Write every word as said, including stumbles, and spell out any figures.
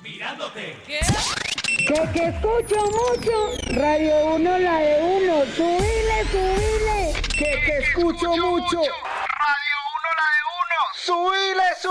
Mirándote. ¿Qué? Que, que escucho mucho. Radio uno, la de uno. Subile, subile. Que, que escucho mucho. Radio uno, la de uno. Subile, subile.